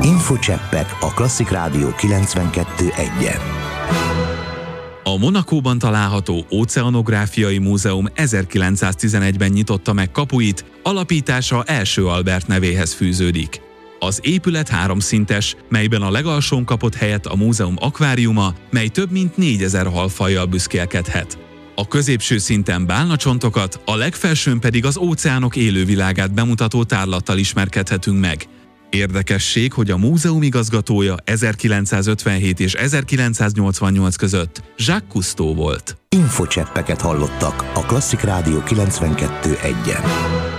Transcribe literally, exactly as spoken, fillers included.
Infocseppek a Klasszik Rádió kilencvenkettő egyen. A Monacóban található Óceanográfiai Múzeum ezerkilencszáztizenegyben nyitotta meg kapuit, alapítása első Albert nevéhez fűződik. Az épület háromszintes, melyben a legalsón kapott helyet a múzeum akváriuma, mely több mint négyezer halfajjal büszkélkedhet. A középső szinten bálnacsontokat, a legfelsőn pedig az óceánok élővilágát bemutató tárlattal ismerkedhetünk meg. Érdekesség, hogy a múzeum igazgatója ezerkilencszázötvenhét és ezerkilencszáznyolcvannyolc között Jacques Cousteau volt. Infocseppeket hallottak a Klasszik Rádió kilencvenkettő egyen.